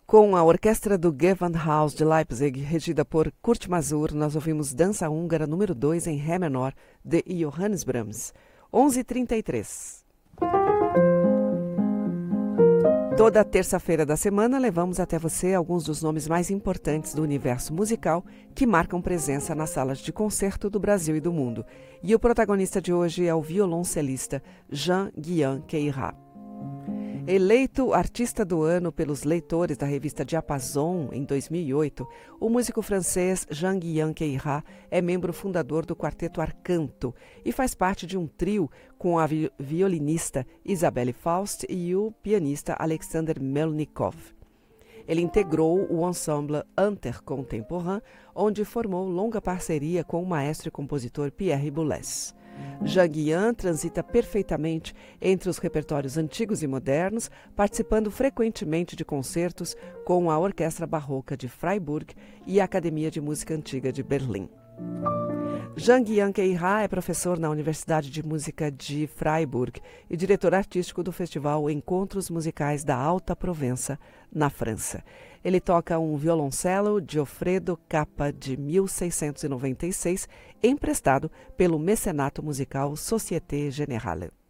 Com a orquestra do Gewandhaus de Leipzig, regida por Kurt Masur, nós ouvimos Dança Húngara número 2 em Ré menor, de Johannes Brahms. 11h33. Toda terça-feira da semana levamos até você alguns dos nomes mais importantes do universo musical que marcam presença nas salas de concerto do Brasil e do mundo. E o protagonista de hoje é o violoncelista Jean-Guihan Queyras. Eleito artista do ano pelos leitores da revista Diapason em 2008, o músico francês Jean-Guihan Queyras é membro fundador do Quarteto Arcanto e faz parte de um trio com a violinista Isabelle Faust e o pianista Alexander Melnikov. Ele integrou o ensemble Intercontemporain, onde formou longa parceria com o maestro e compositor Pierre Boulez. Jean-Guihan transita perfeitamente entre os repertórios antigos e modernos, participando frequentemente de concertos com a Orquestra Barroca de Freiburg e a Academia de Música Antiga de Berlim. Jean-Guihan Queyras é professor na Universidade de Música de Freiburg e diretor artístico do festival Encontros Musicais da Alta Provença, na França. Ele toca um violoncelo Gioffredo Capa de 1696, emprestado pelo mecenato musical Société Générale.